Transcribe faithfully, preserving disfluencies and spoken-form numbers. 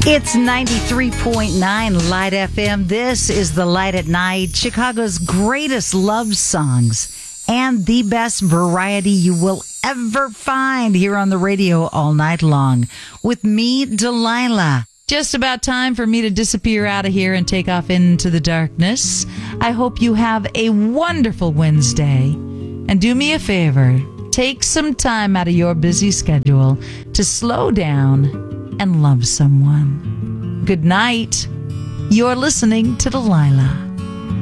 It's ninety-three point nine Light F M. This is The Light at Night, Chicago's greatest love songs and the best variety you will ever find here on the radio all night long. With me, Delilah. Just about time for me to disappear out of here and take off into the darkness. I hope you have a wonderful Wednesday. And do me a favor, take some time out of your busy schedule to slow down and love someone. Good night. You're listening to Delilah.